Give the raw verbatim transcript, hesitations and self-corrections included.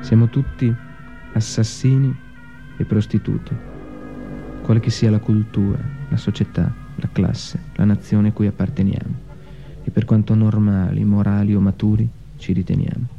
Siamo tutti assassini e prostituti, quale che sia la cultura, la società, la classe, la nazione a cui apparteniamo, e per quanto normali, morali o maturi ci riteniamo.